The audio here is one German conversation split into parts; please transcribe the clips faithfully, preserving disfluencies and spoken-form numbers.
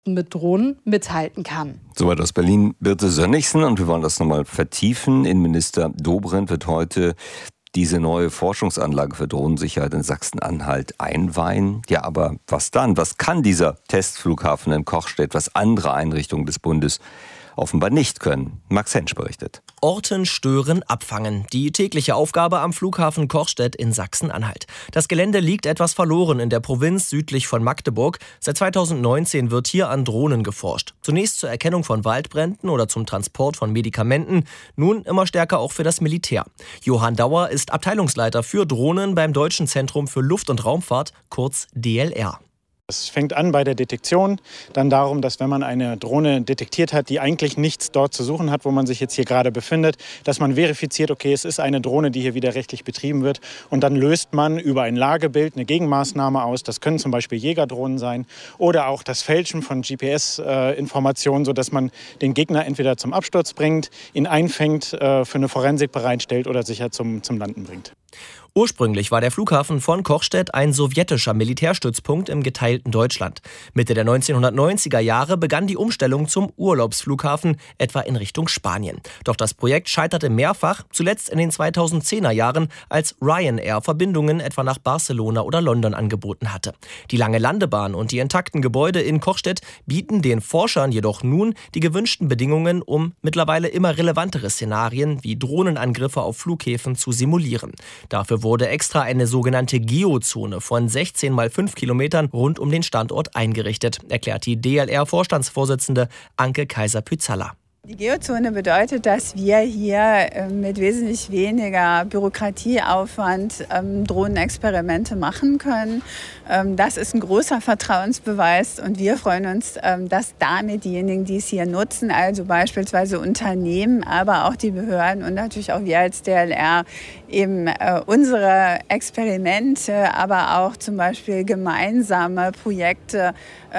mit Drohnen mithalten kann. Soweit aus Berlin Birte Sönnigsen, und wir wollen das nochmal vertiefen. Innenminister Dobrindt wird heute diese neue Forschungsanlage für Drohnensicherheit in Sachsen-Anhalt einweihen. Ja, aber was dann? Was kann dieser Testflughafen in Kochstedt, was andere Einrichtungen des Bundes offenbar nicht können? Max Hensch berichtet. Orten, stören, abfangen. Die tägliche Aufgabe am Flughafen Kochstedt in Sachsen-Anhalt. Das Gelände liegt etwas verloren in der Provinz südlich von Magdeburg. Seit zweitausendneunzehn wird hier an Drohnen geforscht. Zunächst zur Erkennung von Waldbränden oder zum Transport von Medikamenten. Nun immer stärker auch für das Militär. Johann Dauer ist Abteilungsleiter für Drohnen beim Deutschen Zentrum für Luft- und Raumfahrt, kurz D L R. Es fängt an bei der Detektion, dann darum, dass wenn man eine Drohne detektiert hat, die eigentlich nichts dort zu suchen hat, wo man sich jetzt hier gerade befindet, dass man verifiziert, okay, es ist eine Drohne, die hier wieder rechtlich betrieben wird, und dann löst man über ein Lagebild eine Gegenmaßnahme aus. Das können zum Beispiel Jägerdrohnen sein oder auch das Fälschen von G P S-Informationen, sodass man den Gegner entweder zum Absturz bringt, ihn einfängt, für eine Forensik bereitstellt oder sicher zum, zum Landen bringt. Ursprünglich war der Flughafen von Kochstedt ein sowjetischer Militärstützpunkt im geteilten Deutschland. Mitte der neunzehnhundertneunziger Jahre begann die Umstellung zum Urlaubsflughafen, etwa in Richtung Spanien. Doch das Projekt scheiterte mehrfach, zuletzt in den zweitausendzehner Jahren, als Ryanair Verbindungen etwa nach Barcelona oder London angeboten hatte. Die lange Landebahn und die intakten Gebäude in Kochstedt bieten den Forschern jedoch nun die gewünschten Bedingungen, um mittlerweile immer relevantere Szenarien wie Drohnenangriffe auf Flughäfen zu simulieren. Dafür wurde extra eine sogenannte Geozone von sechzehn mal fünf Kilometern rund um den Standort eingerichtet, erklärt die D L R-Vorstandsvorsitzende Anke Kaiser-Pyzalla. Die Geozone bedeutet, dass wir hier mit wesentlich weniger Bürokratieaufwand Drohnenexperimente machen können. Das ist ein großer Vertrauensbeweis, und wir freuen uns, dass damit diejenigen, die es hier nutzen, also beispielsweise Unternehmen, aber auch die Behörden und natürlich auch wir als D L R, eben unsere Experimente, aber auch zum Beispiel gemeinsame Projekte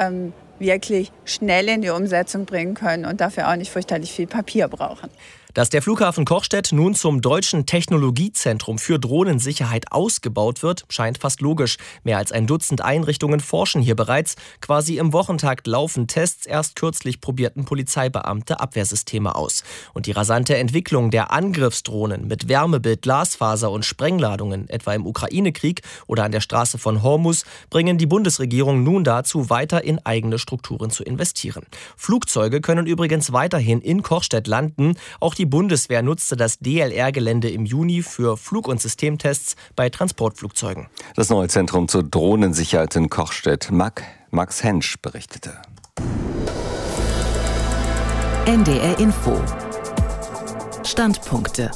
wirklich schnell in die Umsetzung bringen können und dafür auch nicht fürchterlich viel Papier brauchen. Dass der Flughafen Kochstedt nun zum Deutschen Technologiezentrum für Drohnensicherheit ausgebaut wird, scheint fast logisch. Mehr als ein Dutzend Einrichtungen forschen hier bereits. Quasi im Wochentakt laufen Tests. Erst kürzlich probierten Polizeibeamte Abwehrsysteme aus. Und die rasante Entwicklung der Angriffsdrohnen mit Wärmebild, Glasfaser und Sprengladungen, etwa im Ukraine-Krieg oder an der Straße von Hormus, bringen die Bundesregierung nun dazu, weiter in eigene Strukturen zu investieren. Flugzeuge können übrigens weiterhin in Kochstedt landen. Auch die Die Bundeswehr nutzte das D L R-Gelände im Juni für Flug- und Systemtests bei Transportflugzeugen. Das neue Zentrum zur Drohnensicherheit in Kochstedt. Max Hensch berichtete. N D R Info. Standpunkte.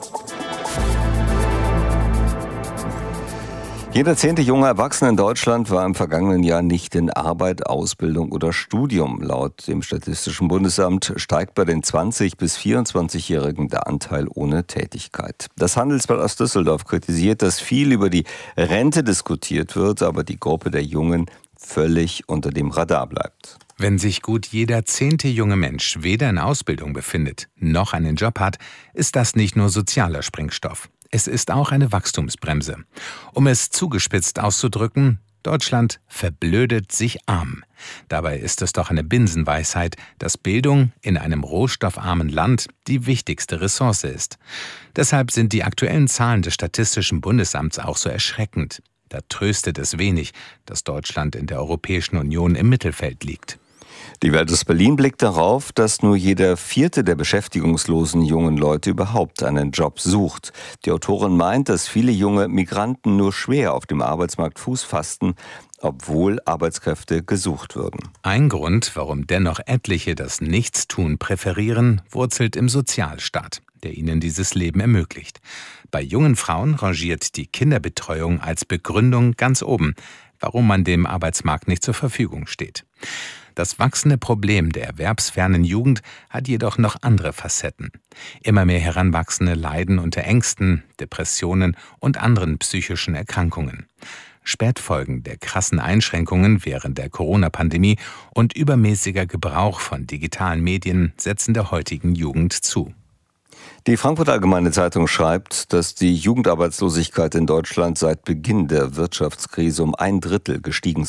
Jeder zehnte junge Erwachsene in Deutschland war im vergangenen Jahr nicht in Arbeit, Ausbildung oder Studium. Laut dem Statistischen Bundesamt steigt bei den zwanzig- bis vierundzwanzigjährigen der Anteil ohne Tätigkeit. Das Handelsblatt aus Düsseldorf kritisiert, dass viel über die Rente diskutiert wird, aber die Gruppe der Jungen völlig unter dem Radar bleibt. Wenn sich gut jeder zehnte junge Mensch weder in Ausbildung befindet, noch einen Job hat, ist das nicht nur sozialer Sprengstoff. Es ist auch eine Wachstumsbremse. Um es zugespitzt auszudrücken, Deutschland verblödet sich arm. Dabei ist es doch eine Binsenweisheit, dass Bildung in einem rohstoffarmen Land die wichtigste Ressource ist. Deshalb sind die aktuellen Zahlen des Statistischen Bundesamts auch so erschreckend. Da tröstet es wenig, dass Deutschland in der Europäischen Union im Mittelfeld liegt. Die Welt aus Berlin blickt darauf, dass nur jeder vierte der beschäftigungslosen jungen Leute überhaupt einen Job sucht. Die Autorin meint, dass viele junge Migranten nur schwer auf dem Arbeitsmarkt Fuß fassten, obwohl Arbeitskräfte gesucht würden. Ein Grund, warum dennoch etliche das Nichtstun präferieren, wurzelt im Sozialstaat, der ihnen dieses Leben ermöglicht. Bei jungen Frauen rangiert die Kinderbetreuung als Begründung ganz oben, warum man dem Arbeitsmarkt nicht zur Verfügung steht. Das wachsende Problem der erwerbsfernen Jugend hat jedoch noch andere Facetten. Immer mehr Heranwachsende leiden unter Ängsten, Depressionen und anderen psychischen Erkrankungen. Spätfolgen der krassen Einschränkungen während der Corona-Pandemie und übermäßiger Gebrauch von digitalen Medien setzen der heutigen Jugend zu. Die Frankfurter Allgemeine Zeitung schreibt, dass die Jugendarbeitslosigkeit in Deutschland seit Beginn der Wirtschaftskrise um ein Drittel gestiegen sei.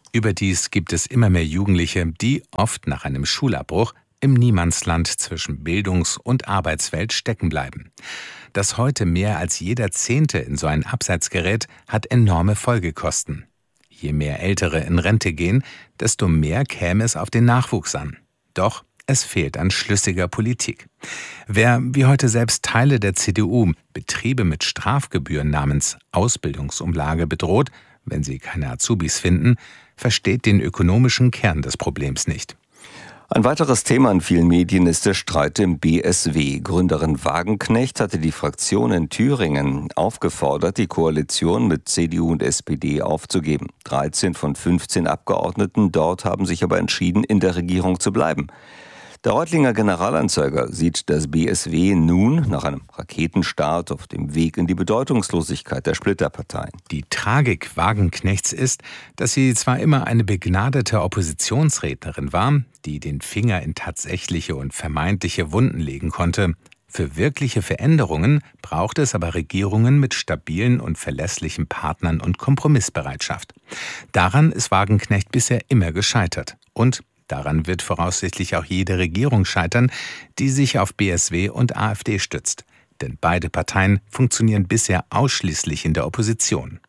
Überdies gibt es immer mehr Jugendliche, die oft nach einem Schulabbruch im Niemandsland zwischen Bildungs- und Arbeitswelt stecken bleiben. Dass heute mehr als jeder Zehnte in so ein Abseits gerät, hat enorme Folgekosten. Je mehr Ältere in Rente gehen, desto mehr käme es auf den Nachwuchs an. Doch es fehlt an schlüssiger Politik. Wer, wie heute selbst Teile der C D U, Betriebe mit Strafgebühren namens Ausbildungsumlage bedroht, wenn sie keine Azubis finden, versteht den ökonomischen Kern des Problems nicht. Ein weiteres Thema in vielen Medien ist der Streit im B S W. Gründerin Wagenknecht hatte die Fraktion in Thüringen aufgefordert, die Koalition mit C D U und S P D aufzugeben. dreizehn von fünfzehn Abgeordneten dort haben sich aber entschieden, in der Regierung zu bleiben. Der Reutlinger Generalanzeiger sieht das B S W nun nach einem Raketenstart auf dem Weg in die Bedeutungslosigkeit der Splitterparteien. Die Tragik Wagenknechts ist, dass sie zwar immer eine begnadete Oppositionsrednerin war, die den Finger in tatsächliche und vermeintliche Wunden legen konnte. Für wirkliche Veränderungen braucht es aber Regierungen mit stabilen und verlässlichen Partnern und Kompromissbereitschaft. Daran ist Wagenknecht bisher immer gescheitert. Und daran wird voraussichtlich auch jede Regierung scheitern, die sich auf B S W und AfD stützt. Denn beide Parteien funktionieren bisher ausschließlich in der Opposition.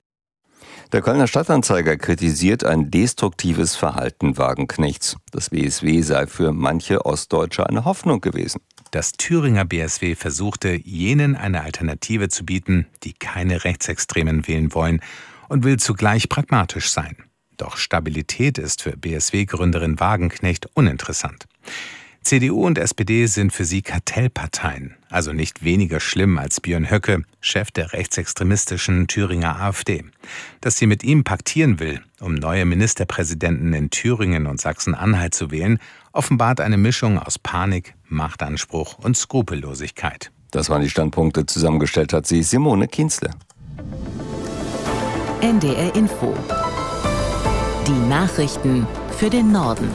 Der Kölner Stadtanzeiger kritisiert ein destruktives Verhalten Wagenknechts. Das B S W sei für manche Ostdeutsche eine Hoffnung gewesen. Das Thüringer B S W versuchte, jenen eine Alternative zu bieten, die keine Rechtsextremen wählen wollen, und will zugleich pragmatisch sein. Doch Stabilität ist für B S W-Gründerin Wagenknecht uninteressant. C D U und S P D sind für sie Kartellparteien, also nicht weniger schlimm als Björn Höcke, Chef der rechtsextremistischen Thüringer AfD. Dass sie mit ihm paktieren will, um neue Ministerpräsidenten in Thüringen und Sachsen-Anhalt zu wählen, offenbart eine Mischung aus Panik, Machtanspruch und Skrupellosigkeit. Das waren die Standpunkte, zusammengestellt hat sie Simone Kienzle. N D R Info. Die Nachrichten für den Norden.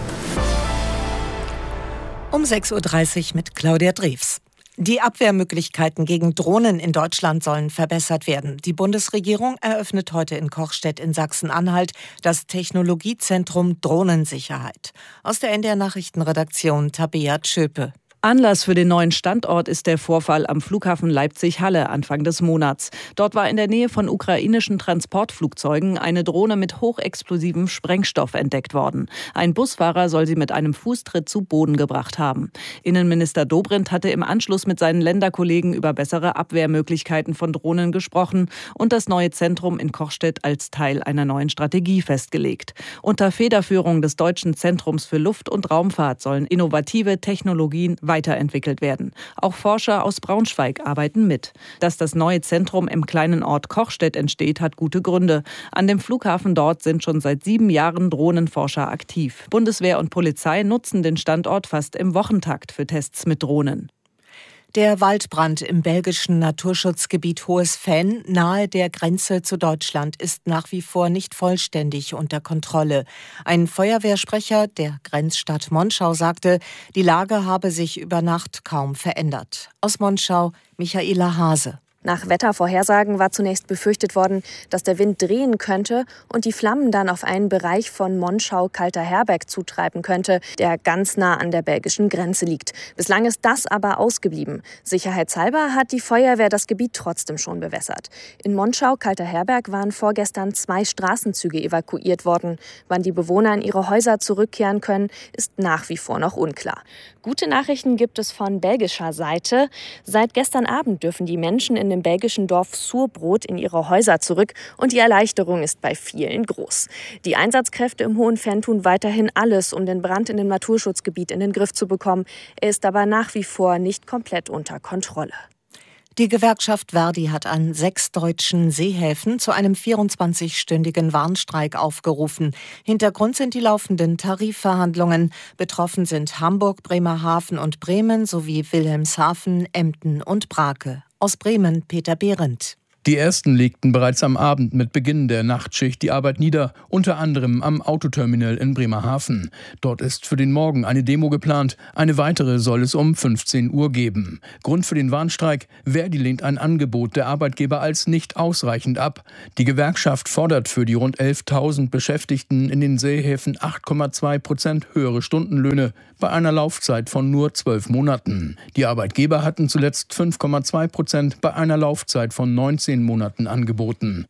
Um sechs Uhr dreißig mit Claudia Drews. Die Abwehrmöglichkeiten gegen Drohnen in Deutschland sollen verbessert werden. Die Bundesregierung eröffnet heute in Kochstedt in Sachsen-Anhalt das Technologiezentrum Drohnensicherheit. Aus der N D R Nachrichtenredaktion Tabea Tschöpe. Anlass für den neuen Standort ist der Vorfall am Flughafen Leipzig-Halle Anfang des Monats. Dort war in der Nähe von ukrainischen Transportflugzeugen eine Drohne mit hochexplosivem Sprengstoff entdeckt worden. Ein Busfahrer soll sie mit einem Fußtritt zu Boden gebracht haben. Innenminister Dobrindt hatte im Anschluss mit seinen Länderkollegen über bessere Abwehrmöglichkeiten von Drohnen gesprochen und das neue Zentrum in Kochstedt als Teil einer neuen Strategie festgelegt. Unter Federführung des Deutschen Zentrums für Luft- und Raumfahrt sollen innovative Technologien weiterentwickelt werden. Auch Forscher aus Braunschweig arbeiten mit. Dass das neue Zentrum im kleinen Ort Kochstedt entsteht, hat gute Gründe. An dem Flughafen dort sind schon seit sieben Jahren Drohnenforscher aktiv. Bundeswehr und Polizei nutzen den Standort fast im Wochentakt für Tests mit Drohnen. Der Waldbrand im belgischen Naturschutzgebiet Hohes Venn nahe der Grenze zu Deutschland ist nach wie vor nicht vollständig unter Kontrolle. Ein Feuerwehrsprecher der Grenzstadt Monschau sagte, die Lage habe sich über Nacht kaum verändert. Aus Monschau, Michaela Hase. Nach Wettervorhersagen war zunächst befürchtet worden, dass der Wind drehen könnte und die Flammen dann auf einen Bereich von Monschau-Kalterherberg zutreiben könnte, der ganz nah an der belgischen Grenze liegt. Bislang ist das aber ausgeblieben. Sicherheitshalber hat die Feuerwehr das Gebiet trotzdem schon bewässert. In Monschau-Kalterherberg waren vorgestern zwei Straßenzüge evakuiert worden. Wann die Bewohner in ihre Häuser zurückkehren können, ist nach wie vor noch unklar. Gute Nachrichten gibt es von belgischer Seite. Seit gestern Abend dürfen die Menschen in dem belgischen Dorf Surbrot in ihre Häuser zurück und die Erleichterung ist bei vielen groß. Die Einsatzkräfte im Hohen Venn tun weiterhin alles, um den Brand in dem Naturschutzgebiet in den Griff zu bekommen. Er ist aber nach wie vor nicht komplett unter Kontrolle. Die Gewerkschaft Verdi hat an sechs deutschen Seehäfen zu einem vierundzwanzigstündigen Warnstreik aufgerufen. Hintergrund sind die laufenden Tarifverhandlungen. Betroffen sind Hamburg, Bremerhaven und Bremen sowie Wilhelmshaven, Emden und Brake. Aus Bremen Peter Behrendt. Die ersten legten bereits am Abend mit Beginn der Nachtschicht die Arbeit nieder, unter anderem am Autoterminal in Bremerhaven. Dort ist für den Morgen eine Demo geplant, eine weitere soll es um fünfzehn Uhr geben. Grund für den Warnstreik: Verdi lehnt ein Angebot der Arbeitgeber als nicht ausreichend ab. Die Gewerkschaft fordert für die rund elftausend Beschäftigten in den Seehäfen acht Komma zwei Prozent höhere Stundenlöhne bei einer Laufzeit von nur zwölf Monaten. Die Arbeitgeber hatten zuletzt fünf Komma zwei Prozent bei einer Laufzeit von neunzehn Monaten angeboten.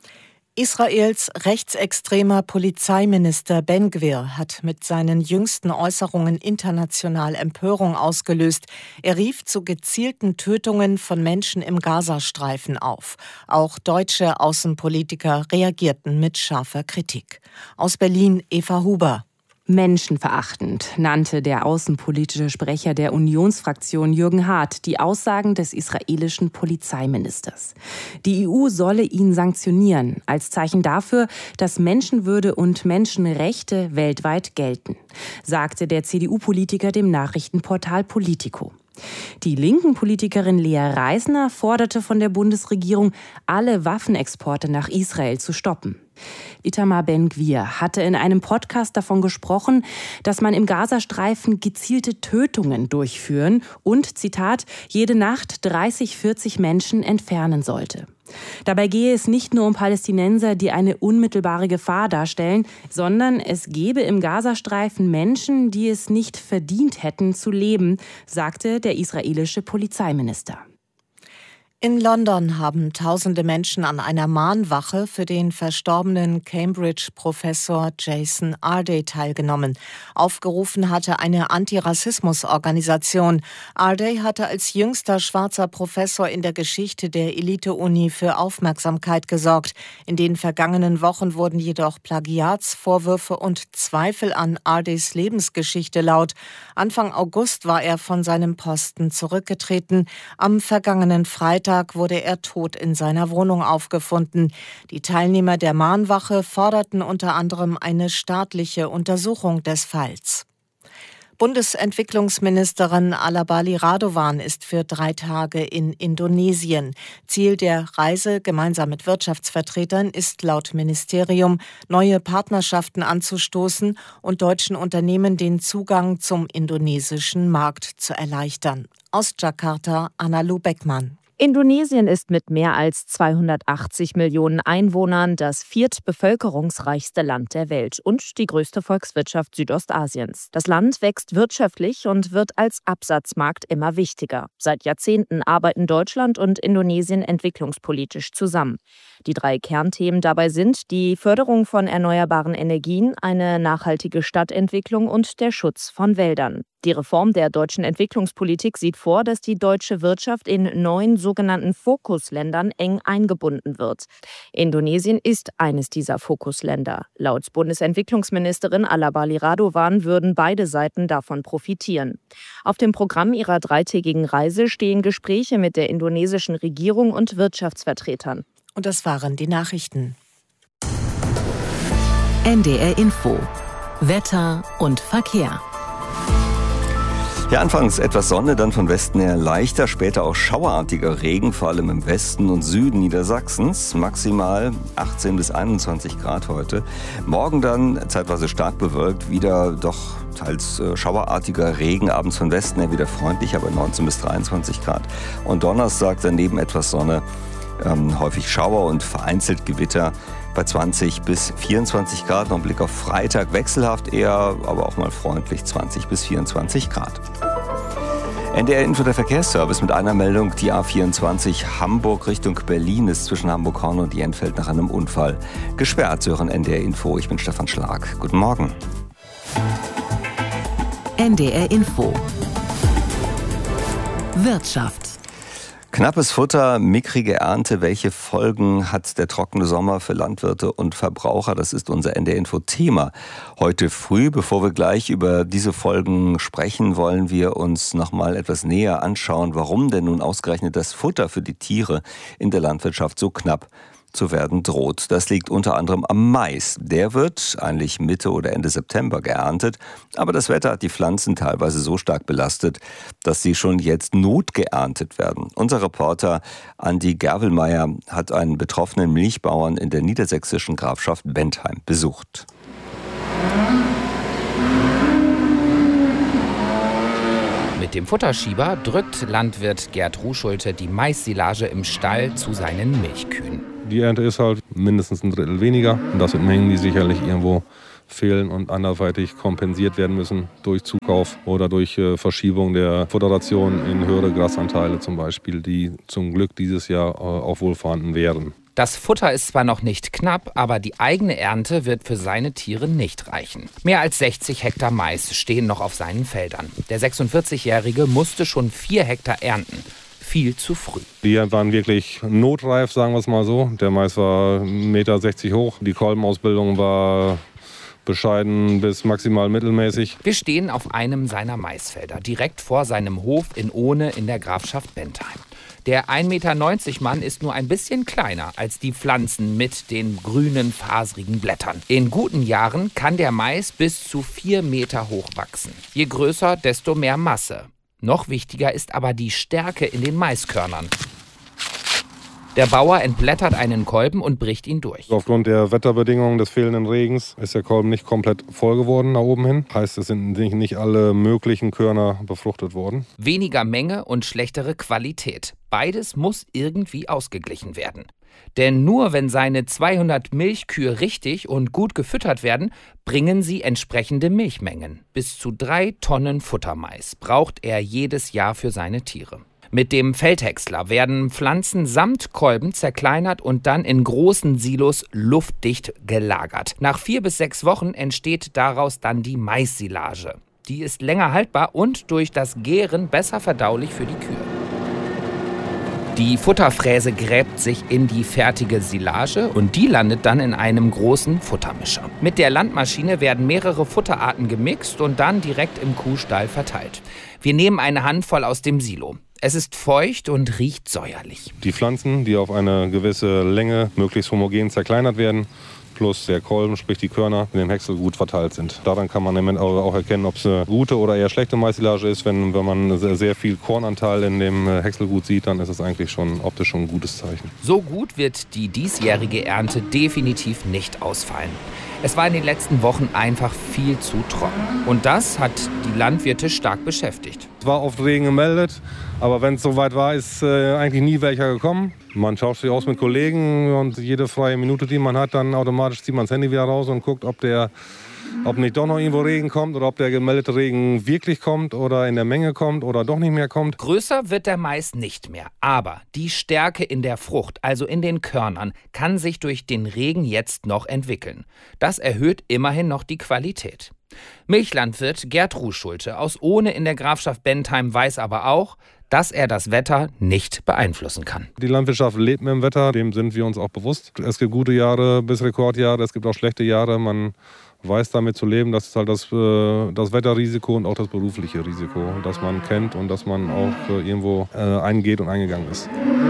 Israels rechtsextremer Polizeiminister Ben Gvir hat mit seinen jüngsten Äußerungen international Empörung ausgelöst. Er rief zu gezielten Tötungen von Menschen im Gazastreifen auf. Auch deutsche Außenpolitiker reagierten mit scharfer Kritik. Aus Berlin Eva Huber. Menschenverachtend nannte der außenpolitische Sprecher der Unionsfraktion Jürgen Hart die Aussagen des israelischen Polizeiministers. Die E U solle ihn sanktionieren, als Zeichen dafür, dass Menschenwürde und Menschenrechte weltweit gelten, sagte der C D U-Politiker dem Nachrichtenportal Politico. Die linken Politikerin Lea Reisner forderte von der Bundesregierung, alle Waffenexporte nach Israel zu stoppen. Itamar Ben-Gvir hatte in einem Podcast davon gesprochen, dass man im Gazastreifen gezielte Tötungen durchführen und, Zitat, jede Nacht dreißig, vierzig Menschen entfernen sollte. Dabei gehe es nicht nur um Palästinenser, die eine unmittelbare Gefahr darstellen, sondern es gebe im Gazastreifen Menschen, die es nicht verdient hätten zu leben, sagte der israelische Polizeiminister. In London haben tausende Menschen an einer Mahnwache für den verstorbenen Cambridge-Professor Jason Arday teilgenommen. Aufgerufen hatte eine Antirassismus-Organisation. Arday hatte als jüngster schwarzer Professor in der Geschichte der Elite-Uni für Aufmerksamkeit gesorgt. In den vergangenen Wochen wurden jedoch Plagiatsvorwürfe und Zweifel an Ardays Lebensgeschichte laut. Anfang August war er von seinem Posten zurückgetreten. Am vergangenen Freitag wurde er tot in seiner Wohnung aufgefunden. Die Teilnehmer der Mahnwache forderten unter anderem eine staatliche Untersuchung des Falls. Bundesentwicklungsministerin Alabali Radovan ist für drei Tage in Indonesien. Ziel der Reise, gemeinsam mit Wirtschaftsvertretern, ist laut Ministerium, neue Partnerschaften anzustoßen und deutschen Unternehmen den Zugang zum indonesischen Markt zu erleichtern. Aus Jakarta, Analu Beckmann. Indonesien ist mit mehr als zweihundertachtzig Millionen Einwohnern das viertbevölkerungsreichste Land der Welt und die größte Volkswirtschaft Südostasiens. Das Land wächst wirtschaftlich und wird als Absatzmarkt immer wichtiger. Seit Jahrzehnten arbeiten Deutschland und Indonesien entwicklungspolitisch zusammen. Die drei Kernthemen dabei sind die Förderung von erneuerbaren Energien, eine nachhaltige Stadtentwicklung und der Schutz von Wäldern. Die Reform der deutschen Entwicklungspolitik sieht vor, dass die deutsche Wirtschaft in neun sogenannten Fokusländern eng eingebunden wird. Indonesien ist eines dieser Fokusländer. Laut Bundesentwicklungsministerin Alabali Radovan würden beide Seiten davon profitieren. Auf dem Programm ihrer dreitägigen Reise stehen Gespräche mit der indonesischen Regierung und Wirtschaftsvertretern. Und das waren die Nachrichten. N D R Info. Wetter und Verkehr. Ja, anfangs etwas Sonne, dann von Westen her leichter, später auch schauerartiger Regen, vor allem im Westen und Süden Niedersachsens. Maximal achtzehn bis einundzwanzig Grad heute. Morgen dann zeitweise stark bewölkt, wieder doch teils äh, schauerartiger Regen, abends von Westen her wieder freundlich, aber neunzehn bis dreiundzwanzig Grad. Und Donnerstag daneben etwas Sonne, ähm, häufig Schauer und vereinzelt Gewitter. Bei zwanzig bis vierundzwanzig Grad, noch ein Blick auf Freitag, wechselhaft eher, aber auch mal freundlich, zwanzig bis vierundzwanzig Grad. N D R Info, der Verkehrsservice mit einer Meldung. Die A vierundzwanzig Hamburg Richtung Berlin ist zwischen Hamburg-Horn und Jenfeld nach einem Unfall gesperrt. Sie hören N D R Info, ich bin Stefan Schlag. Guten Morgen. N D R Info. Wirtschaft. Knappes Futter, mickrige Ernte. Welche Folgen hat der trockene Sommer für Landwirte und Verbraucher? Das ist unser N D R Info-Thema heute früh. Bevor wir gleich über diese Folgen sprechen, wollen wir uns noch mal etwas näher anschauen, warum denn nun ausgerechnet das Futter für die Tiere in der Landwirtschaft so knapp zu werden droht. Das liegt unter anderem am Mais. Der wird eigentlich Mitte oder Ende September geerntet, aber das Wetter hat die Pflanzen teilweise so stark belastet, dass sie schon jetzt notgeerntet werden. Unser Reporter Andi Gerwelmeier hat einen betroffenen Milchbauern in der niedersächsischen Grafschaft Bentheim besucht. Mit dem Futterschieber drückt Landwirt Gerd Ruschulte die Maissilage im Stall zu seinen Milchkühen. Die Ernte ist halt mindestens ein Drittel weniger. Und das sind Mengen, die sicherlich irgendwo fehlen und anderweitig kompensiert werden müssen durch Zukauf oder durch äh, Verschiebung der Futterration in höhere Grasanteile zum Beispiel, die zum Glück dieses Jahr äh, auch wohl vorhanden wären. Das Futter ist zwar noch nicht knapp, aber die eigene Ernte wird für seine Tiere nicht reichen. Mehr als sechzig Hektar Mais stehen noch auf seinen Feldern. Der sechsundvierzigjährige musste schon vier Hektar ernten. Viel zu früh. Die waren wirklich notreif, sagen wir es mal so. Der Mais war eins Komma sechzig Meter hoch. Die Kolbenausbildung war bescheiden bis maximal mittelmäßig. Wir stehen auf einem seiner Maisfelder, direkt vor seinem Hof in Ohne in der Grafschaft Bentheim. Der ein Meter neunzig Mann ist nur ein bisschen kleiner als die Pflanzen mit den grünen, faserigen Blättern. In guten Jahren kann der Mais bis zu vier Meter hoch wachsen. Je größer, desto mehr Masse. Noch wichtiger ist aber die Stärke in den Maiskörnern. Der Bauer entblättert einen Kolben und bricht ihn durch. Aufgrund der Wetterbedingungen des fehlenden Regens ist der Kolben nicht komplett voll geworden nach oben hin. Heißt, es sind nicht alle möglichen Körner befruchtet worden. Weniger Menge und schlechtere Qualität. Beides muss irgendwie ausgeglichen werden. Denn nur wenn seine zweihundert Milchkühe richtig und gut gefüttert werden, bringen sie entsprechende Milchmengen. Bis zu drei Tonnen Futtermais braucht er jedes Jahr für seine Tiere. Mit dem Feldhäcksler werden Pflanzen samt Kolben zerkleinert und dann in großen Silos luftdicht gelagert. Nach vier bis sechs Wochen entsteht daraus dann die Maissilage. Die ist länger haltbar und durch das Gären besser verdaulich für die Kühe. Die Futterfräse gräbt sich in die fertige Silage und die landet dann in einem großen Futtermischer. Mit der Landmaschine werden mehrere Futterarten gemixt und dann direkt im Kuhstall verteilt. Wir nehmen eine Handvoll aus dem Silo. Es ist feucht und riecht säuerlich. Die Pflanzen, die auf eine gewisse Länge möglichst homogen zerkleinert werden, plus der Kolben, sprich die Körner, in dem Häcksel gut verteilt sind. Daran kann man auch erkennen, ob es eine gute oder eher schlechte Maissilage ist. Wenn, wenn man sehr viel Kornanteil in dem Häckselgut sieht, dann ist es eigentlich schon optisch schon ein gutes Zeichen. So gut wird die diesjährige Ernte definitiv nicht ausfallen. Es war in den letzten Wochen einfach viel zu trocken. Und das hat die Landwirte stark beschäftigt. Es war oft Regen gemeldet, aber wenn es soweit war, ist äh, eigentlich nie welcher gekommen. Man tauscht sich aus mit Kollegen und jede freie Minute, die man hat, dann automatisch zieht man das Handy wieder raus und guckt, ob der Ob nicht doch noch irgendwo Regen kommt oder ob der gemeldete Regen wirklich kommt oder in der Menge kommt oder doch nicht mehr kommt. Größer wird der Mais nicht mehr, aber die Stärke in der Frucht, also in den Körnern, kann sich durch den Regen jetzt noch entwickeln. Das erhöht immerhin noch die Qualität. Milchlandwirt Gerd Ruschulte aus Ohne in der Grafschaft Bentheim weiß aber auch, dass er das Wetter nicht beeinflussen kann. Die Landwirtschaft lebt mit dem Wetter, dem sind wir uns auch bewusst. Es gibt gute Jahre bis Rekordjahre, es gibt auch schlechte Jahre. Man weiß damit zu leben, das ist halt das, das Wetterrisiko und auch das berufliche Risiko, das man kennt und das man auch irgendwo eingeht und eingegangen ist.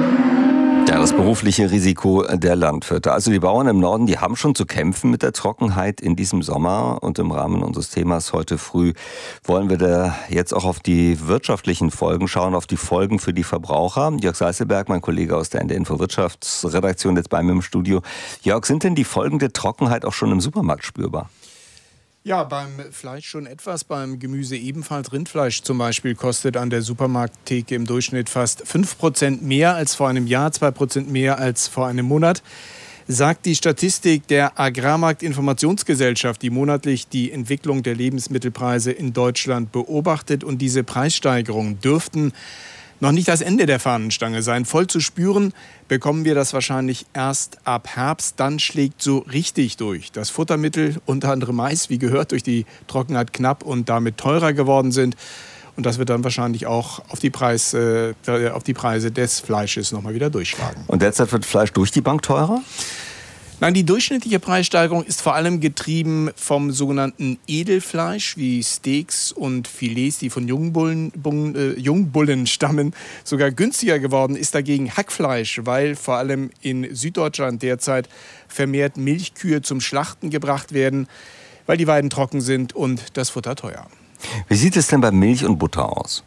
Ja, das berufliche Risiko der Landwirte. Also die Bauern im Norden, die haben schon zu kämpfen mit der Trockenheit in diesem Sommer. Und im Rahmen unseres Themas heute früh wollen wir da jetzt auch auf die wirtschaftlichen Folgen schauen, auf die Folgen für die Verbraucher. Jörg Seiselberg, mein Kollege aus der N D R Info Wirtschaftsredaktion, jetzt bei mir im Studio. Jörg, sind denn die Folgen der Trockenheit auch schon im Supermarkt spürbar? Ja, beim Fleisch schon etwas, beim Gemüse ebenfalls. Rindfleisch zum Beispiel kostet an der Supermarkttheke im Durchschnitt fast fünf Prozent mehr als vor einem Jahr, zwei Prozent mehr als vor einem Monat. Sagt die Statistik der Agrarmarktinformationsgesellschaft, die monatlich die Entwicklung der Lebensmittelpreise in Deutschland beobachtet. Und diese Preissteigerungen dürften noch nicht das Ende der Fahnenstange sein. Voll zu spüren bekommen wir das wahrscheinlich erst ab Herbst. Dann schlägt so richtig durch. Das Futtermittel, unter anderem Mais, wie gehört, durch die Trockenheit knapp und damit teurer geworden sind. Und das wird dann wahrscheinlich auch auf die, Preis, äh, auf die Preise des Fleisches nochmal wieder durchschlagen. Und derzeit wird Fleisch durch die Bank teurer? Nein, die durchschnittliche Preissteigerung ist vor allem getrieben vom sogenannten Edelfleisch wie Steaks und Filets, die von Jungbullen, Bullen, äh, Jungbullen stammen. Sogar günstiger geworden ist dagegen Hackfleisch, weil vor allem in Süddeutschland derzeit vermehrt Milchkühe zum Schlachten gebracht werden, weil die Weiden trocken sind und das Futter teuer. Wie sieht es denn bei Milch und Butter aus?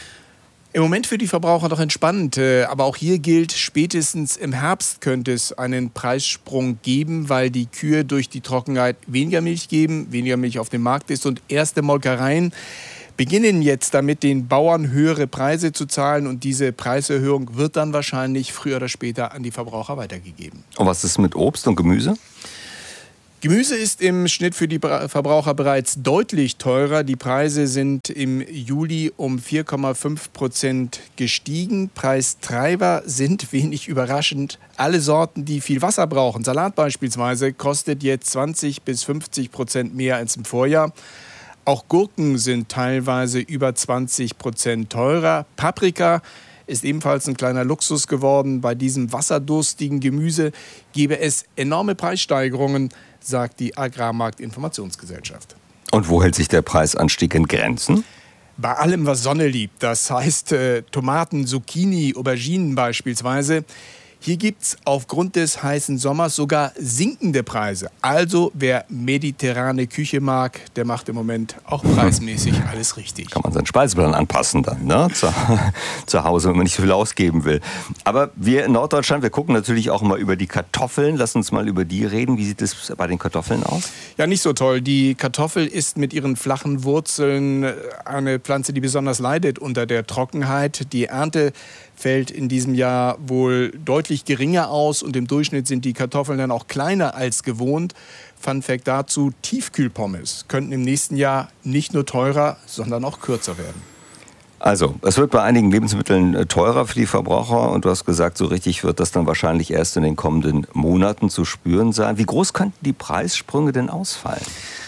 Im Moment für die Verbraucher noch entspannt, aber auch hier gilt, spätestens im Herbst könnte es einen Preissprung geben, weil die Kühe durch die Trockenheit weniger Milch geben, weniger Milch auf dem Markt ist und erste Molkereien beginnen jetzt damit, den Bauern höhere Preise zu zahlen und diese Preiserhöhung wird dann wahrscheinlich früher oder später an die Verbraucher weitergegeben. Und was ist mit Obst und Gemüse? Gemüse ist im Schnitt für die Verbraucher bereits deutlich teurer. Die Preise sind im Juli um vier Komma fünf Prozent gestiegen. Preistreiber sind, wenig überraschend, alle Sorten, die viel Wasser brauchen. Salat beispielsweise kostet jetzt zwanzig bis fünfzig Prozent mehr als im Vorjahr. Auch Gurken sind teilweise über zwanzig Prozent teurer. Paprika ist ebenfalls ein kleiner Luxus geworden. Bei diesem wasserdurstigen Gemüse gebe es enorme Preissteigerungen, sagt die Agrarmarktinformationsgesellschaft. Und wo hält sich der Preisanstieg in Grenzen? Bei allem, was Sonne liebt, das heißt äh, Tomaten, Zucchini, Auberginen beispielsweise. Hier gibt es aufgrund des heißen Sommers sogar sinkende Preise. Also wer mediterrane Küche mag, der macht im Moment auch preismäßig alles richtig. Kann man seinen Speiseplan anpassen dann, ne? Zu, zu Hause, wenn man nicht so viel ausgeben will. Aber wir in Norddeutschland, wir gucken natürlich auch mal über die Kartoffeln. Lass uns mal über die reden. Wie sieht es bei den Kartoffeln aus? Ja, nicht so toll. Die Kartoffel ist mit ihren flachen Wurzeln eine Pflanze, die besonders leidet unter der Trockenheit. Die Ernte fällt in diesem Jahr wohl deutlich geringer aus und im Durchschnitt sind die Kartoffeln dann auch kleiner als gewohnt. Fun Fact dazu, Tiefkühlpommes könnten im nächsten Jahr nicht nur teurer, sondern auch kürzer werden. Also, es wird bei einigen Lebensmitteln teurer für die Verbraucher und du hast gesagt, so richtig wird das dann wahrscheinlich erst in den kommenden Monaten zu spüren sein. Wie groß könnten die Preissprünge denn ausfallen?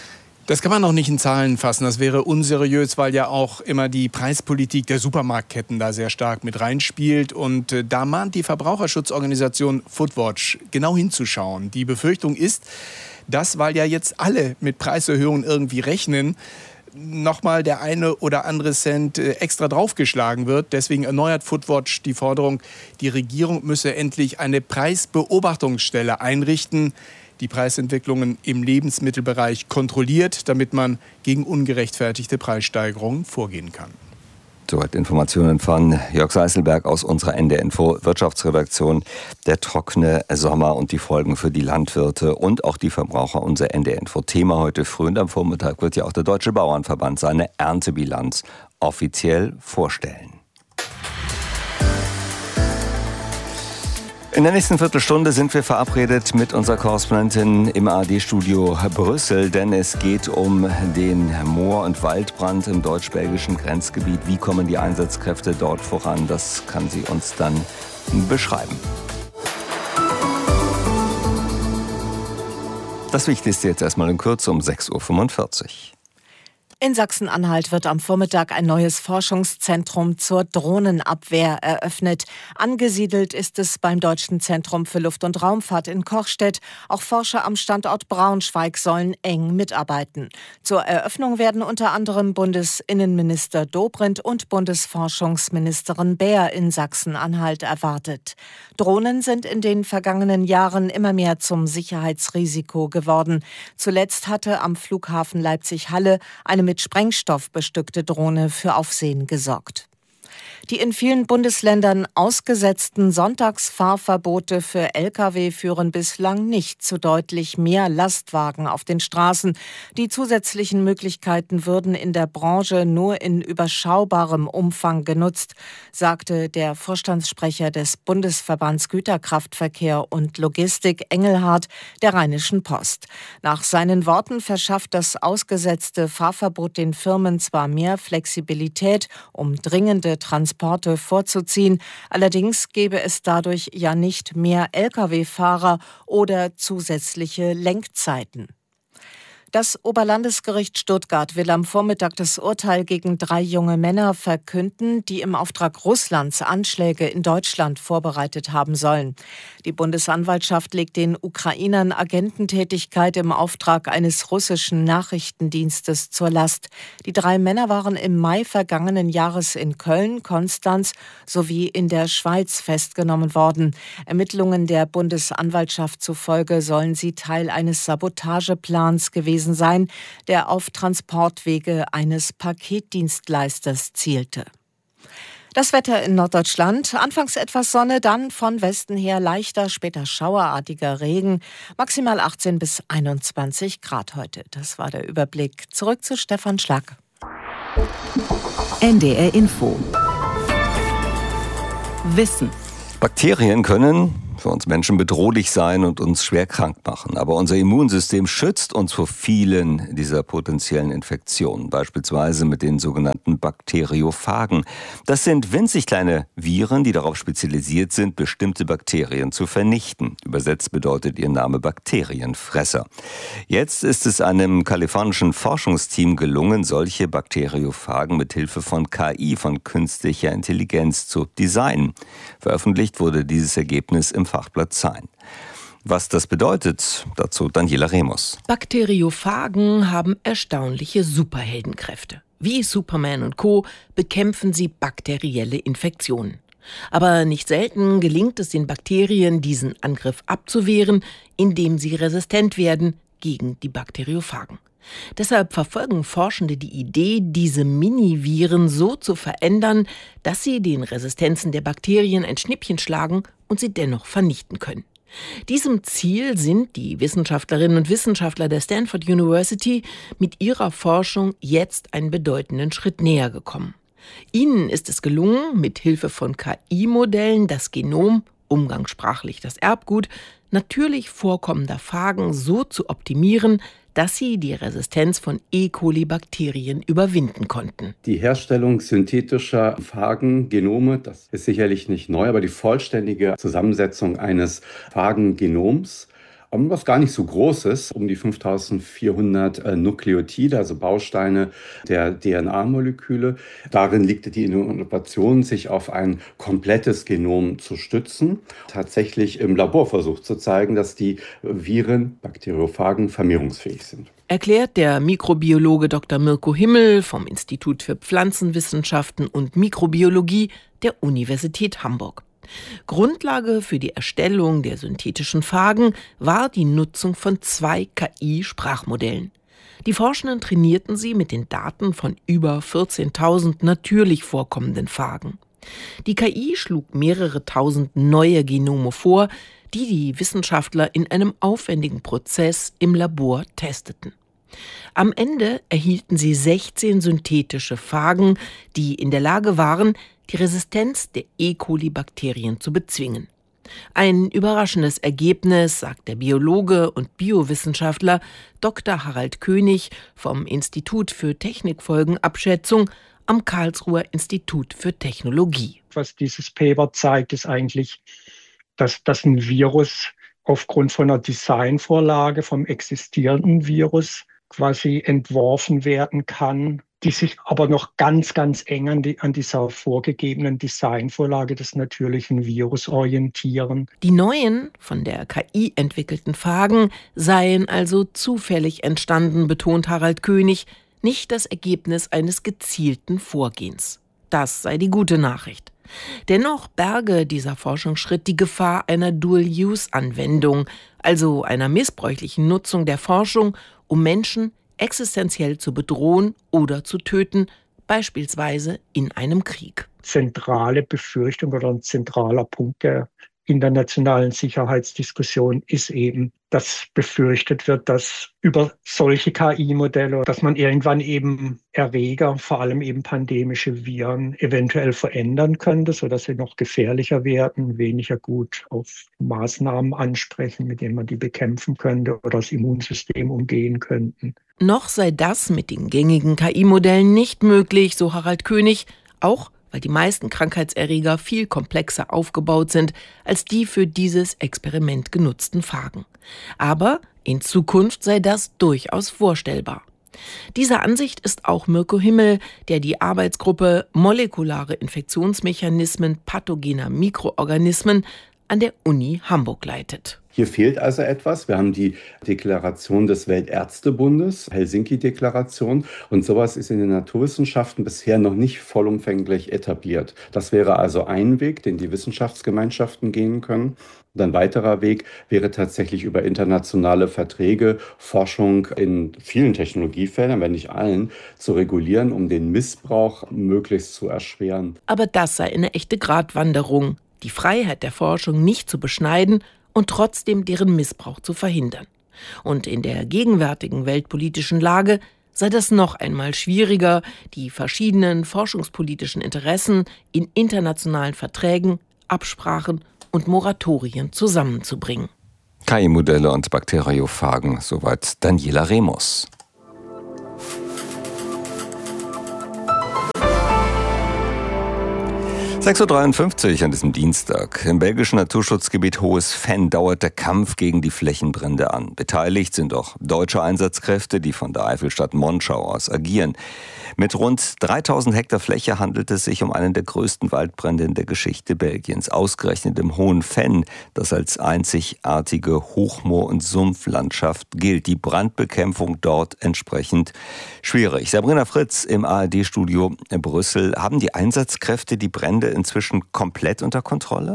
Das kann man noch nicht in Zahlen fassen. Das wäre unseriös, weil ja auch immer die Preispolitik der Supermarktketten da sehr stark mit reinspielt. Und äh, da mahnt die Verbraucherschutzorganisation Foodwatch genau hinzuschauen. Die Befürchtung ist, dass, weil ja jetzt alle mit Preiserhöhungen irgendwie rechnen, nochmal der eine oder andere Cent äh, extra draufgeschlagen wird. Deswegen erneuert Foodwatch die Forderung, die Regierung müsse endlich eine Preisbeobachtungsstelle einrichten, die Preisentwicklungen im Lebensmittelbereich kontrolliert, damit man gegen ungerechtfertigte Preissteigerungen vorgehen kann. Soweit Informationen von Jörg Seißelberg aus unserer N D R Info Wirtschaftsredaktion. Der trockene Sommer und die Folgen für die Landwirte und auch die Verbraucher, unser N D R Info Thema heute früh. Und am Vormittag wird ja auch der Deutsche Bauernverband seine Erntebilanz offiziell vorstellen. In der nächsten Viertelstunde sind wir verabredet mit unserer Korrespondentin im A R D-Studio Brüssel, denn es geht um den Moor- und Waldbrand im deutsch-belgischen Grenzgebiet. Wie kommen die Einsatzkräfte dort voran? Das kann sie uns dann beschreiben. Das Wichtigste jetzt erstmal in Kürze um sechs Uhr fünfundvierzig. In Sachsen-Anhalt wird am Vormittag ein neues Forschungszentrum zur Drohnenabwehr eröffnet. Angesiedelt ist es beim Deutschen Zentrum für Luft- und Raumfahrt in Kochstedt. Auch Forscher am Standort Braunschweig sollen eng mitarbeiten. Zur Eröffnung werden unter anderem Bundesinnenminister Dobrindt und Bundesforschungsministerin Baer in Sachsen-Anhalt erwartet. Drohnen sind in den vergangenen Jahren immer mehr zum Sicherheitsrisiko geworden. Zuletzt hatte am Flughafen Leipzig-Halle eine mit Sprengstoff bestückte Drohne für Aufsehen gesorgt. Die in vielen Bundesländern ausgesetzten Sonntagsfahrverbote für L K W führen bislang nicht zu deutlich mehr Lastwagen auf den Straßen. Die zusätzlichen Möglichkeiten würden in der Branche nur in überschaubarem Umfang genutzt, sagte der Vorstandssprecher des Bundesverbands Güterkraftverkehr und Logistik Engelhardt der Rheinischen Post. Nach seinen Worten verschafft das ausgesetzte Fahrverbot den Firmen zwar mehr Flexibilität, um dringende Transporte vorzuziehen. Allerdings gäbe es dadurch ja nicht mehr L K W-Fahrer oder zusätzliche Lenkzeiten. Das Oberlandesgericht Stuttgart will am Vormittag das Urteil gegen drei junge Männer verkünden, die im Auftrag Russlands Anschläge in Deutschland vorbereitet haben sollen. Die Bundesanwaltschaft legt den Ukrainern Agententätigkeit im Auftrag eines russischen Nachrichtendienstes zur Last. Die drei Männer waren im Mai vergangenen Jahres in Köln, Konstanz sowie in der Schweiz festgenommen worden. Ermittlungen der Bundesanwaltschaft zufolge sollen sie Teil eines Sabotageplans gewesen sein, der auf Transportwege eines Paketdienstleisters zielte. Das Wetter in Norddeutschland. Anfangs etwas Sonne, dann von Westen her leichter, später schauerartiger Regen. Maximal achtzehn bis einundzwanzig Grad heute. Das war der Überblick. Zurück zu Stefan Schlag. N D R Info. Wissen. Bakterien können für uns Menschen bedrohlich sein und uns schwer krank machen. Aber unser Immunsystem schützt uns vor vielen dieser potenziellen Infektionen, beispielsweise mit den sogenannten Bakteriophagen. Das sind winzig kleine Viren, die darauf spezialisiert sind, bestimmte Bakterien zu vernichten. Übersetzt bedeutet ihr Name Bakterienfresser. Jetzt ist es einem kalifornischen Forschungsteam gelungen, solche Bakteriophagen mit Hilfe von K I, von künstlicher Intelligenz, zu designen. Veröffentlicht wurde dieses Ergebnis im Fachblatt Science. Was das bedeutet, dazu Daniela Remus. Bakteriophagen haben erstaunliche Superheldenkräfte. Wie Superman und Co. bekämpfen sie bakterielle Infektionen. Aber nicht selten gelingt es den Bakterien, diesen Angriff abzuwehren, indem sie resistent werden gegen die Bakteriophagen. Deshalb verfolgen Forschende die Idee, diese Mini-Viren so zu verändern, dass sie den Resistenzen der Bakterien ein Schnippchen schlagen und sie dennoch vernichten können. Diesem Ziel sind die Wissenschaftlerinnen und Wissenschaftler der Stanford University mit ihrer Forschung jetzt einen bedeutenden Schritt näher gekommen. Ihnen ist es gelungen, mit Hilfe von K I-Modellen das Genom, umgangssprachlich das Erbgut, natürlich vorkommender Phagen so zu optimieren, dass sie die Resistenz von E. coli-Bakterien überwinden konnten. Die Herstellung synthetischer Phagengenome, das ist sicherlich nicht neu, aber die vollständige Zusammensetzung eines Phagengenoms, was gar nicht so groß ist, um die fünftausendvierhundert äh, Nukleotide, also Bausteine der D N A-Moleküle. Darin liegt die Innovation, sich auf ein komplettes Genom zu stützen. Tatsächlich im Laborversuch zu zeigen, dass die Viren, Bakteriophagen, vermehrungsfähig sind. Erklärt der Mikrobiologe Doktor Mirko Himmel vom Institut für Pflanzenwissenschaften und Mikrobiologie der Universität Hamburg. Grundlage für die Erstellung der synthetischen Phagen war die Nutzung von zwei K I-Sprachmodellen. Die Forschenden trainierten sie mit den Daten von über vierzehntausend natürlich vorkommenden Phagen. Die K I schlug mehrere tausend neue Genome vor, die die Wissenschaftler in einem aufwendigen Prozess im Labor testeten. Am Ende erhielten sie sechzehn synthetische Phagen, die in der Lage waren, die Resistenz der E. coli-Bakterien zu bezwingen. Ein überraschendes Ergebnis, sagt der Biologe und Biowissenschaftler Doktor Harald König vom Institut für Technikfolgenabschätzung am Karlsruher Institut für Technologie. Was dieses Paper zeigt, ist eigentlich, dass, dass ein Virus aufgrund von einer Designvorlage vom existierenden Virus quasi entworfen werden kann, die sich aber noch ganz, ganz eng an, die, an dieser vorgegebenen Designvorlage des natürlichen Virus orientieren. Die neuen, von der K I entwickelten Phagen seien also zufällig entstanden, betont Harald König, nicht das Ergebnis eines gezielten Vorgehens. Das sei die gute Nachricht. Dennoch berge dieser Forschungsschritt die Gefahr einer Dual-Use-Anwendung, also einer missbräuchlichen Nutzung der Forschung, um Menschen existenziell zu bedrohen oder zu töten, beispielsweise in einem Krieg. Zentrale Befürchtung oder ein zentraler Punkt der internationalen Sicherheitsdiskussion ist eben, dass befürchtet wird, dass über solche K I-Modelle, dass man irgendwann eben Erreger, vor allem eben pandemische Viren, eventuell verändern könnte, sodass sie noch gefährlicher werden, weniger gut auf Maßnahmen ansprechen, mit denen man die bekämpfen könnte oder das Immunsystem umgehen könnten. Noch sei das mit den gängigen K I-Modellen nicht möglich, so Harald König, auch weil die meisten Krankheitserreger viel komplexer aufgebaut sind als die für dieses Experiment genutzten Phagen. Aber In Zukunft sei das durchaus vorstellbar. Dieser Ansicht ist auch Mirko Himmel, der die Arbeitsgruppe Molekulare Infektionsmechanismen pathogener Mikroorganismen an der Uni Hamburg leitet. Hier fehlt also etwas. Wir haben die Deklaration des Weltärztebundes, Helsinki-Deklaration, und sowas ist in den Naturwissenschaften bisher noch nicht vollumfänglich etabliert. Das wäre also ein Weg, den die Wissenschaftsgemeinschaften gehen können. Und ein weiterer Weg wäre tatsächlich über internationale Verträge Forschung in vielen Technologiefeldern, wenn nicht allen, zu regulieren, um den Missbrauch möglichst zu erschweren. Aber das sei eine echte Gratwanderung, die Freiheit der Forschung nicht zu beschneiden und trotzdem deren Missbrauch zu verhindern. Und in der gegenwärtigen weltpolitischen Lage sei das noch einmal schwieriger, die verschiedenen forschungspolitischen Interessen in internationalen Verträgen, Absprachen und Moratorien zusammenzubringen. K I-Modelle und Bakteriophagen, soweit Daniela Remus. sechs Uhr dreiundfünfzig an diesem Dienstag. Im belgischen Naturschutzgebiet Hohes Venn dauert der Kampf gegen die Flächenbrände an. Beteiligt sind auch deutsche Einsatzkräfte, die von der Eifelstadt Monschau aus agieren. Mit rund dreitausend Hektar Fläche handelt es sich um einen der größten Waldbrände in der Geschichte Belgiens. Ausgerechnet im Hohen Venn, das als einzigartige Hochmoor- und Sumpflandschaft gilt. Die Brandbekämpfung dort entsprechend schwierig. Sabrina Fritz im A R D-Studio in Brüssel. Haben die Einsatzkräfte die Brände inzwischen komplett unter Kontrolle?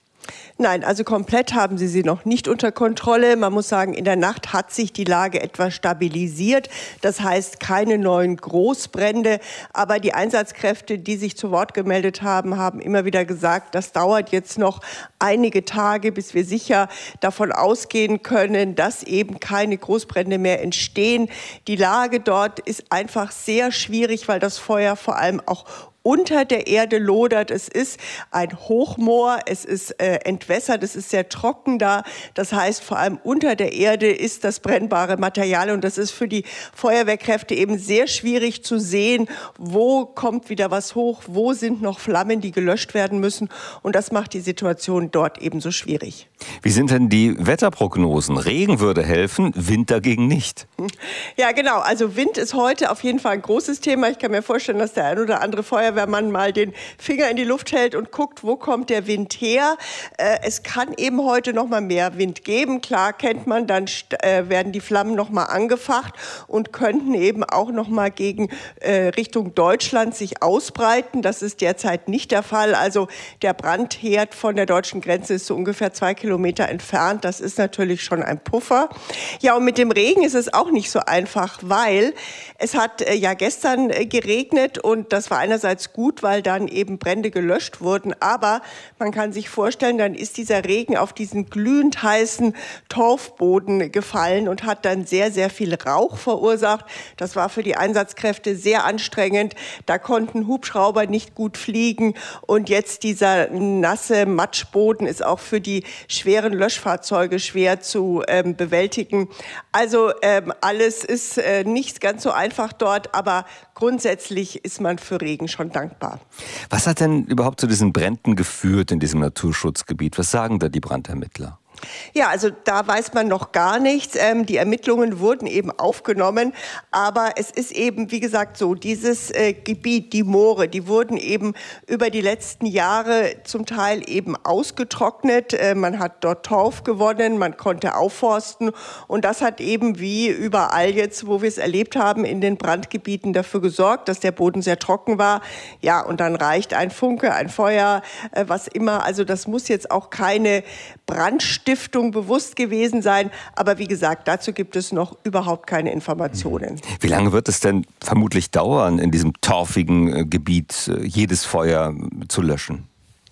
Nein, also komplett haben sie sie noch nicht unter Kontrolle. Man muss sagen, in der Nacht hat sich die Lage etwas stabilisiert. Das heißt, keine neuen Großbrände. Aber die Einsatzkräfte, die sich zu Wort gemeldet haben, haben immer wieder gesagt, das dauert jetzt noch einige Tage, bis wir sicher davon ausgehen können, dass eben keine Großbrände mehr entstehen. Die Lage dort ist einfach sehr schwierig, weil das Feuer vor allem auch unter der Erde lodert. Es ist ein Hochmoor, es ist äh, entwässert, es ist sehr trocken da. Das heißt, vor allem unter der Erde ist das brennbare Material und das ist für die Feuerwehrkräfte eben sehr schwierig zu sehen, wo kommt wieder was hoch, wo sind noch Flammen, die gelöscht werden müssen, und das macht die Situation dort eben so schwierig. Wie sind denn die Wetterprognosen? Regen würde helfen, Wind dagegen nicht. Ja, genau. Also Wind ist heute auf jeden Fall ein großes Thema. Ich kann mir vorstellen, dass der ein oder andere Feuerwehrmann mal den Finger in die Luft hält und guckt, wo kommt der Wind her. Äh, es kann eben heute noch mal mehr Wind geben. Klar, kennt man, dann äh, werden die Flammen noch mal angefacht und könnten eben auch noch mal gegen äh, Richtung Deutschland sich ausbreiten. Das ist derzeit nicht der Fall. Also der Brandherd von der deutschen Grenze ist so ungefähr zwei Kilometer entfernt. Das ist natürlich schon ein Puffer. Ja, und mit dem Regen ist es auch nicht so einfach, weil es hat äh, ja gestern äh, geregnet und das war einerseits gut, weil dann eben Brände gelöscht wurden, aber man kann sich vorstellen, dann ist dieser Regen auf diesen glühend heißen Torfboden gefallen und hat dann sehr, sehr viel Rauch verursacht. Das war für die Einsatzkräfte sehr anstrengend. Da konnten Hubschrauber nicht gut fliegen und jetzt dieser nasse Matschboden ist auch für die schweren Löschfahrzeuge schwer zu ähm, bewältigen. Also ähm, alles ist äh, nicht ganz so einfach dort, aber grundsätzlich ist man für Regen schon dankbar. Was hat denn überhaupt zu diesen Bränden geführt in diesem Naturschutzgebiet? Was sagen da die Brandermittler? Ja, also da weiß man noch gar nichts. Ähm, die Ermittlungen wurden eben aufgenommen, aber es ist eben, wie gesagt, so, dieses äh, Gebiet, die Moore, die wurden eben über die letzten Jahre zum Teil eben ausgetrocknet. Äh, man hat dort Torf gewonnen, man konnte aufforsten und das hat eben wie überall jetzt, wo wir es erlebt haben, in den Brandgebieten dafür gesorgt, dass der Boden sehr trocken war. Ja, und dann reicht ein Funke, ein Feuer, äh, was immer. Also das muss jetzt auch keine Brandstiftung Stiftung bewusst gewesen sein. Aber wie gesagt, dazu gibt es noch überhaupt keine Informationen. Wie lange wird es denn vermutlich dauern, in diesem torfigen Gebiet jedes Feuer zu löschen?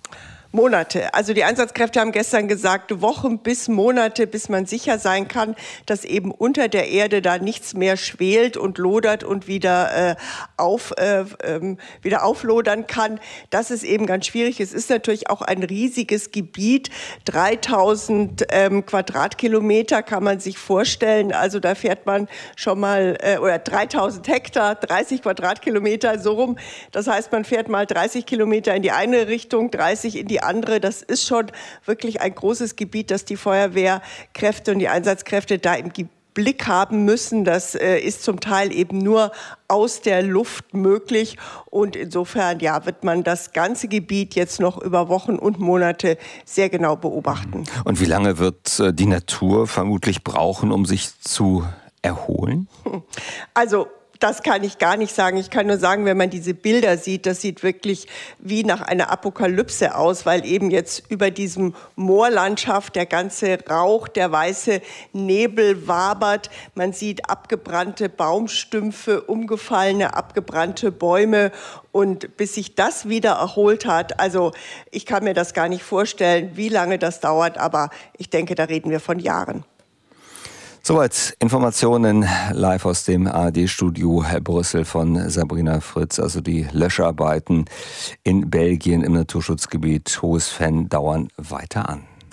Monate. Also die Einsatzkräfte haben gestern gesagt, Wochen bis Monate, bis man sicher sein kann, dass eben unter der Erde da nichts mehr schwelt und lodert und wieder, äh, auf, äh, ähm, wieder auflodern kann. Das ist eben ganz schwierig. Es ist natürlich auch ein riesiges Gebiet. dreitausend ähm, Quadratkilometer kann man sich vorstellen. Also da fährt man schon mal, äh, oder dreitausend Hektar, dreißig Quadratkilometer, so rum. Das heißt, man fährt mal dreißig Kilometer in die eine Richtung, dreißig in die die andere. Das ist schon wirklich ein großes Gebiet, das die Feuerwehrkräfte und die Einsatzkräfte da im Blick haben müssen. Das äh, ist zum Teil eben nur aus der Luft möglich. Und insofern ja, wird man das ganze Gebiet jetzt noch über Wochen und Monate sehr genau beobachten. Und wie lange wird äh, die Natur vermutlich brauchen, um sich zu erholen? Also das kann ich gar nicht sagen. Ich kann nur sagen, wenn man diese Bilder sieht, das sieht wirklich wie nach einer Apokalypse aus, weil eben jetzt über diesem Moorlandschaft der ganze Rauch, der weiße Nebel wabert. Man sieht abgebrannte Baumstümpfe, umgefallene, abgebrannte Bäume. Und bis sich das wieder erholt hat, also ich kann mir das gar nicht vorstellen, wie lange das dauert, aber ich denke, da reden wir von Jahren. Soweit Informationen live aus dem A R D-Studio Brüssel von Sabrina Fritz. Also die Löscharbeiten in Belgien im Naturschutzgebiet Hohes Venn dauern weiter an.